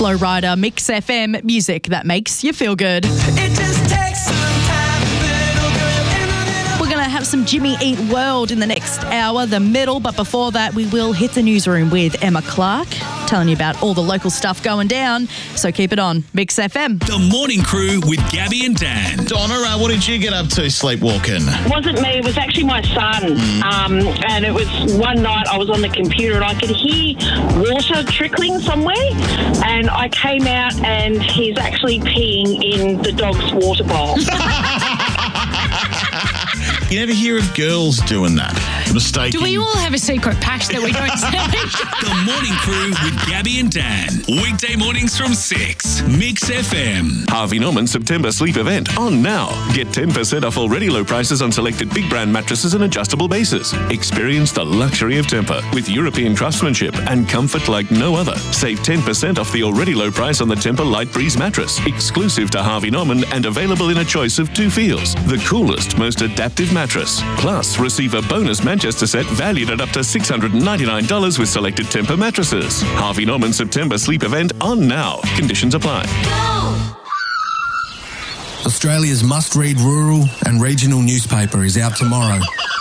Flow Rider, Mix FM, music that makes you feel good. It just takes some time. We're going to have some Jimmy Eat World in the next hour, the middle. But before that, we will hit the newsroom with Emma Clark, telling you about all the local stuff going down. So keep it on, Mix FM. The Morning Crew with Gabby and Dan. Donna, what did you get up to sleepwalking? It wasn't me, it was actually my son. And it was one night I was on the computer and I could hear water trickling somewhere. And I came out and he's actually peeing in the dog's water bowl. You never hear of girls doing that. Mistaking. Do we all have a secret pact that we don't say? The Morning Crew with Gabby and Dan. Weekday mornings from 6. Mix FM. Harvey Norman September sleep event on now. Get 10% off already low prices on selected big brand mattresses and adjustable bases. Experience the luxury of Tempur with European craftsmanship and comfort like no other. Save 10% off the already low price on the Tempur Light Breeze mattress, exclusive to Harvey Norman and available in a choice of 2 feels. The coolest, most adaptive mattress. Plus, receive a bonus Manchester set valued at up to $699 with selected Tempur mattresses. Harvey Norman September sleep event on now. Conditions apply. Australia's must-read rural and regional newspaper is out tomorrow.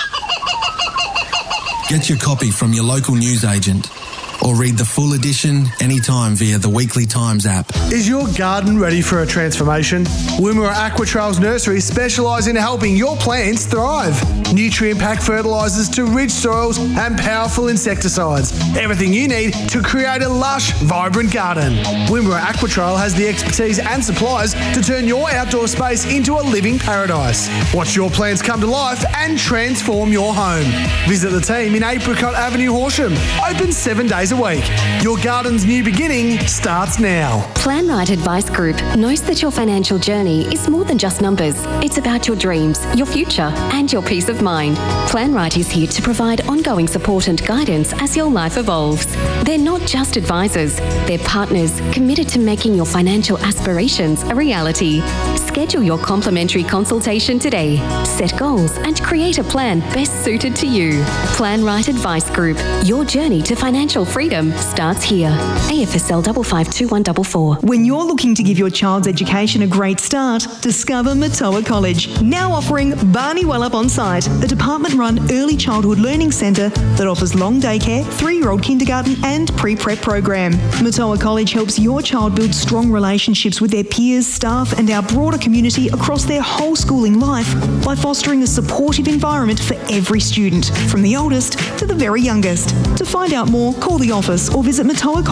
Get your copy from your local newsagent or read the full edition anytime via the Weekly Times app. Is your garden ready for a transformation? Wimmera Aquatrails Nursery specialise in helping your plants thrive. Nutrient-packed fertilisers to rich soils and powerful insecticides. Everything you need to create a lush, vibrant garden. Wimmera Aquatrail has the expertise and supplies to turn your outdoor space into a living paradise. Watch your plants come to life and transform your home. Visit the team in Apricot Avenue, Horsham. Open 7 days a week. Your garden's new beginning starts now. Plan-Right Advice Group knows that your financial journey is more than just numbers. It's about your dreams, your future, and your peace of mind. Plan-Right is here to provide ongoing support and guidance as your life evolves. They're not just advisors, they're partners committed to making your financial aspirations a reality. Schedule your complimentary consultation today. Set goals and create a plan best suited to you. Plan-Right Advice Group. Your journey to financial freedom starts here. AFSL 552144. When you're looking to give your child's education a great start, discover Matoa College. Now offering Barney Wellup on site, a department-run early childhood learning centre that offers long daycare, 3-year-old kindergarten and pre-prep program. Matoa College helps your child build strong relationships with their peers, staff and our broader community across their whole schooling life by fostering a supportive environment for every student, from the oldest to the very youngest. To find out more, call the office or visit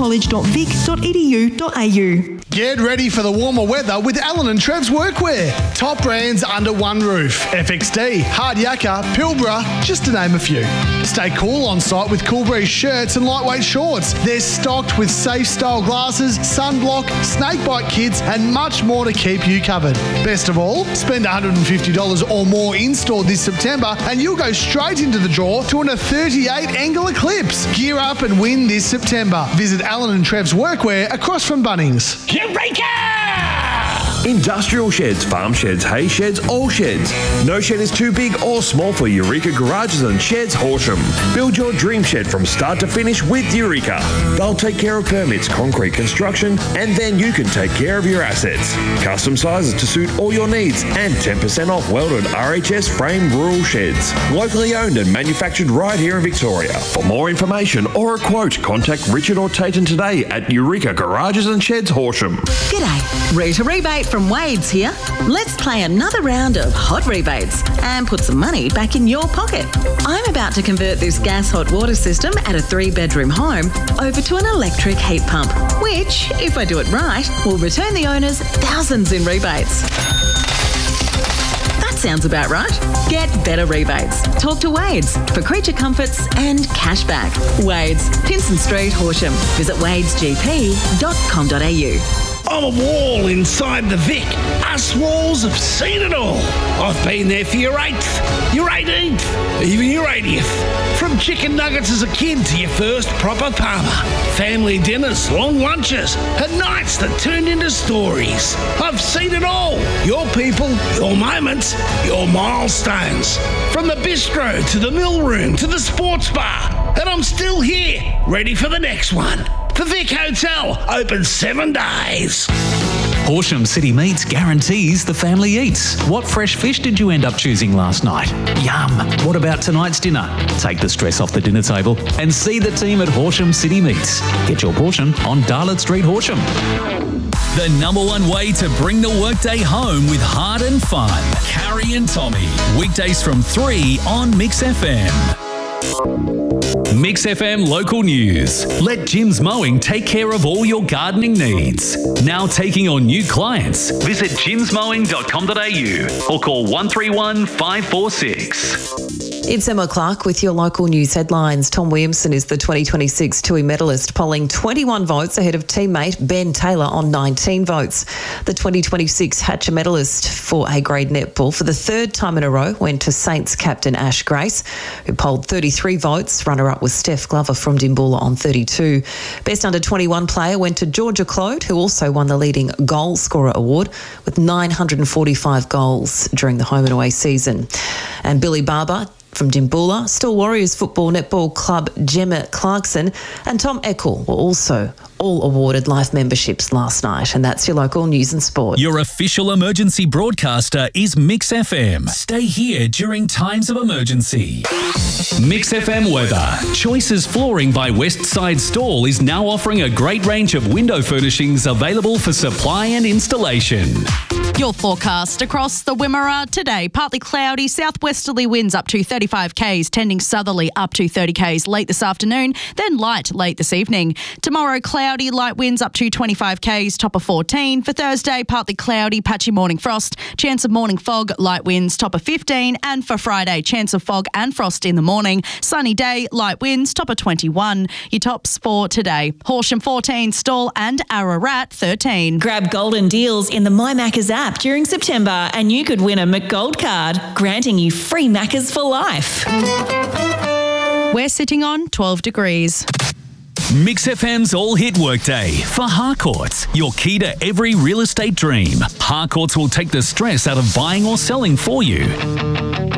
matoacollege.vic.edu.au. Get ready for the warmer weather with Alan and Trev's Workwear. Top brands under one roof. FXD, Hard Yakka, Pilbara, just to name a few. Stay cool on site with Cool Breeze shirts and lightweight shorts. They're stocked with safe style glasses, sunblock, snakebite kits and much more to keep you covered. Best of all, spend $150 or more in-store this September and you'll go straight into the draw to win a 38 Angle Eclipse. Gear up and win this September. Visit Alan and Trev's Workwear across from Bunnings. Eureka! Industrial sheds, farm sheds, hay sheds, all sheds. No shed is too big or small for Eureka Garages and Sheds Horsham. Build your dream shed from start to finish with Eureka. They'll take care of permits, concrete construction, and then you can take care of your assets. Custom sizes to suit all your needs and 10% off welded RHS frame rural sheds. Locally owned and manufactured right here in Victoria. For more information or a quote, contact Richard or Tayton today at Eureka Garages and Sheds Horsham. G'day, Rita Rebate from Wade's here. Let's play another round of hot rebates and put some money back in your pocket. I'm about to convert this gas hot water system at a 3-bedroom home over to an electric heat pump, which, if I do it right, will return the owners thousands in rebates. That sounds about right. Get better rebates. Talk to Wade's for creature comforts and cashback. Wade's, Pinson Street, Horsham. Visit wadesgp.com.au. I'm a wall inside the Vic. Us walls have seen it all. I've been there for your 8th, your 18th, even your 80th. From chicken nuggets as a kid to your first proper Palmer. Family dinners, long lunches, and nights that turned into stories. I've seen it all. Your people, your moments, your milestones. From the bistro to the mill room to the sports bar. And I'm still here, ready for the next one. The Vic Hotel, open 7 days. Horsham City Meats guarantees the family eats. What fresh fish did you end up choosing last night? Yum. What about tonight's dinner? Take the stress off the dinner table and see the team at Horsham City Meats. Get your portion on Darlot Street, Horsham. The number one way to bring the workday home with heart and fun. Carrie and Tommy. Weekdays from 3 on Mix FM. Mix FM local news. Let Jim's Mowing take care of all your gardening needs. Now taking on new clients. Visit jimsmowing.com.au or call 131 546. It's Emma Clark with your local news headlines. Tom Williamson is the 2026 TUI medalist, polling 21 votes ahead of teammate Ben Taylor on 19 votes. The 2026 Hatcher medalist for A-grade netball for the third time in a row went to Saints captain Ash Grace, who polled 33 votes. Runner-up was Steph Glover from Dimboola on 32. Best under-21 player went to Georgia Claude, who also won the leading goal scorer award with 945 goals during the home and away season. And Billy Barber from Dimboola, Still Warriors Football Netball Club Gemma Clarkson and Tom Eckel were also all awarded life memberships last night. And that's your local news and sport. Your official emergency broadcaster is Mix FM. Stay here during times of emergency. Mix FM weather. Choices Flooring by Westside Stall is now offering a great range of window furnishings available for supply and installation. Your forecast across the Wimmera today. Partly cloudy, southwesterly winds up to 35 k's, tending southerly up to 30 k's late this afternoon, then light late this evening. Tomorrow, cloudy, light winds up to 25 k's, top of 14. For Thursday, partly cloudy, patchy morning frost, chance of morning fog, light winds, top of 15. And for Friday, chance of fog and frost in the morning. Sunny day, light winds, top of 21. Your tops for today. Horsham 14, Stawell and Ararat 13. Grab golden deals in the My Maccas app during September and you could win a McGold card, granting you free Maccas for life. We're sitting on 12 degrees. Mix FM's All Hit Workday for Harcourts, your key to every real estate dream. Harcourts will take the stress out of buying or selling for you.